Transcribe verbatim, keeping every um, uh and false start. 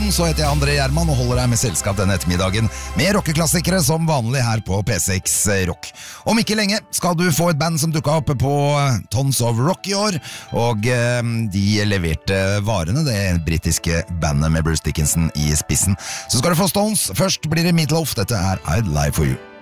så heter jeg André Gjerman og holder deg med selskap denne ettermiddagen med rockeklassikere som vanlig her på P seks Rock. Om ikke lenge skal du få et band som dukket opp på Tons of Rock i år, og eh, de leverte varene, det britiske bandet med Bruce Dickinson i spissen. Så skal du få Stones, først blir det Meatloaf, dette er I'd Lie For You.